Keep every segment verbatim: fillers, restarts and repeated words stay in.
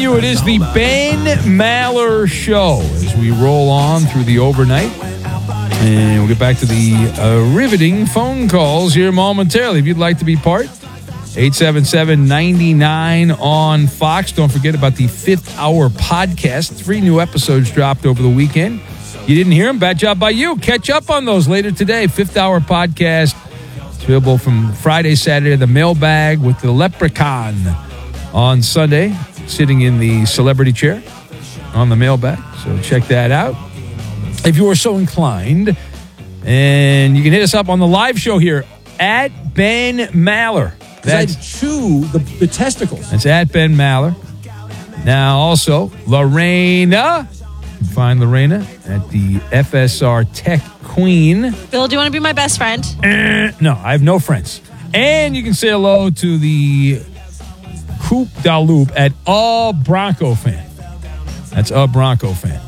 you. It is the Ben Maller Show as we roll on through the overnight. And we'll get back to the uh, riveting phone calls here momentarily. If you'd like to be part, eight seven seven, nine nine on Fox. Don't forget about the Fifth Hour podcast. Three new episodes dropped over the weekend. You didn't hear them? Bad job by you. Catch up on those later today. Fifth Hour podcast. It's available from Friday, Saturday. The Mailbag with the Leprechaun on Sunday, sitting in the celebrity chair on the Mailbag. So check that out if you are so inclined. And you can hit us up on the live show here at Ben Maller. That's I chew the, the testicles. That's at Ben Maller. Now also, Lorena. You can find Lorena at the F S R Tech Queen. Bill, do you want to be my best friend? Uh, no, I have no friends. And you can say hello to the Coop da Loop at A Bronco Fan. That's A Bronco Fan.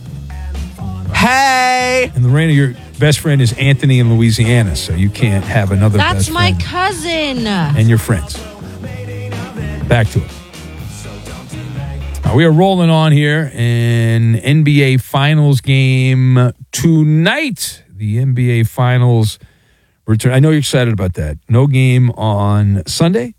Hey! And Lorena, your best friend is Anthony in Louisiana, so you can't have another That's best my friend. cousin. And your friends. Back to it. Uh, we are rolling on here in N B A Finals game tonight. The N B A Finals return. I know you're excited about that. No game on Sunday.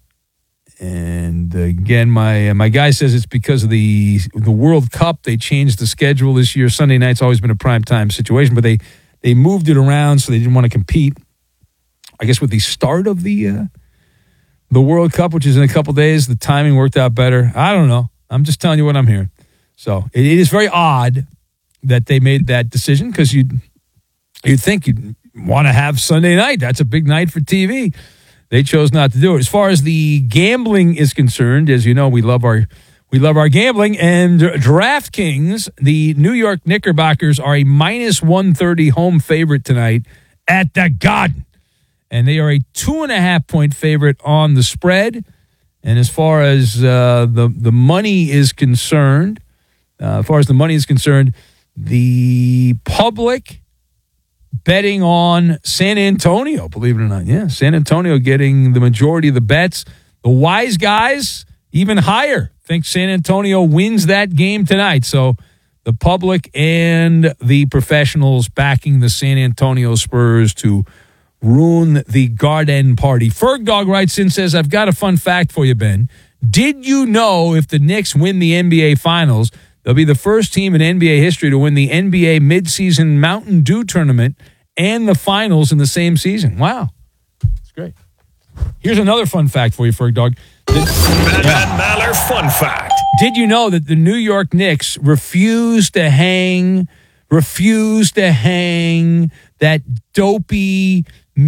And again, my my guy says it's because of the the World Cup. They changed the schedule this year. Sunday night's always been a prime time situation, but they, they moved it around so they didn't want to compete. I guess with the start of the uh, the World Cup, which is in a couple days, the timing worked out better. I don't know. I'm just telling you what I'm hearing. So it, it is very odd that they made that decision because you'd you'd think you'd want to have Sunday night. That's a big night for T V. They chose not to do it. As far as the gambling is concerned, as you know, we love our we love our gambling. And DraftKings, the New York Knickerbockers are a minus one thirty home favorite tonight at the Garden. And they are a two and a half point favorite on the spread. And as far as uh, the, the money is concerned, uh, as far as the money is concerned, the public betting on San Antonio, believe it or not. Yeah, San Antonio getting the majority of the bets. The wise guys, even higher, think San Antonio wins that game tonight. So the public and the professionals backing the San Antonio Spurs to ruin the Garden party. Ferg Dog writes in, says, I've got a fun fact for you, Ben. Did you know if the Knicks win the N B A Finals, they'll be the first team in N B A history to win the N B A midseason Mountain Dew tournament and the finals in the same season? Wow. That's great. Here's another fun fact for you, Ferg Dog. Ben Maller fun fact. Did you know that the New York Knicks refused to hang, refused to hang that dopey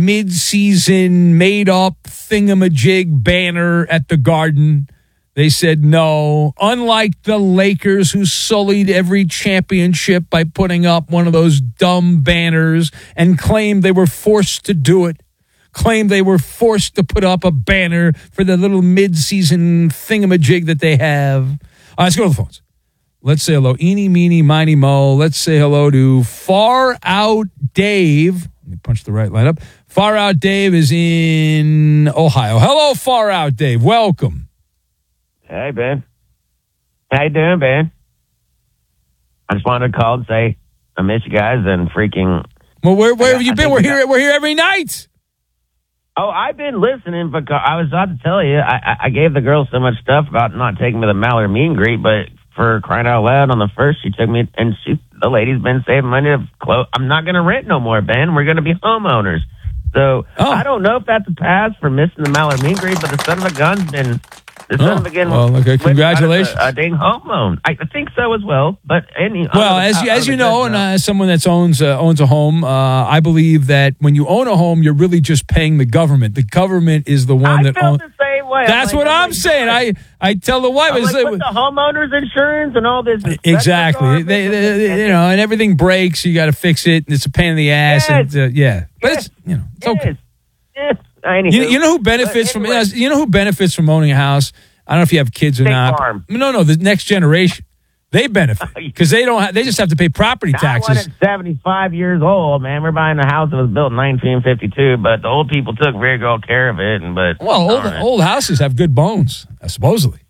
midseason made-up thingamajig banner at the Garden? They said no. Unlike the Lakers, who sullied every championship by putting up one of those dumb banners and claimed they were forced to do it, claimed they were forced to put up a banner for the little mid-season thingamajig that they have. All right, let's go to the phones. Let's say hello. Eeny, meeny, miny, mo. Let's say hello to Far Out Dave. Let me punch the right line up. Far Out Dave is in Ohio. Hello, Far Out Dave. Welcome. Hey, Ben. How you doing, Ben? I just wanted to call and say I miss you guys and freaking... Well, where where have you been? We're here. We're here every night. Oh, I've been listening because I was about to tell you, I, I gave the girl so much stuff about not taking me to the Maller meet and greet, but for crying out loud, on the first, she took me, and she, the lady's been saving money to clothes. I'm not going to rent no more, Ben. We're going to be homeowners. So oh. I don't know if that's a pass for missing the Maller meet and greet, but the son of a gun's been... The son oh. of a gun well, okay, congratulations. A, a dang home loan. I think so as well, but any... Well, as you, as you know, and uh, as someone that owns uh, owns a home, uh, I believe that when you own a home, you're really just paying the government. The government is the one I that feel owns. the same way. That's I'm what like, I'm oh saying. I, I tell the wife, I'm I like, say, with the homeowners insurance and all this. exactly. They, they, they, you know, and everything breaks. You got to fix it, and it's a pain in the ass. Yes. And uh, yeah, but Yes. it's you know, it's Yes. okay. Yes. Anywho. You, you know who benefits But anyway. from you know who benefits from owning a house? I don't know if you have kids or State not. Farm. No, no, the next generation. They benefit because they don't. Have, they just have to pay property That one taxes. at seventy-five years old, man. We're buying a house that was built in nineteen fifty-two, but the old people took very good care of it. And but Well, old, right. old houses have good bones, uh, supposedly.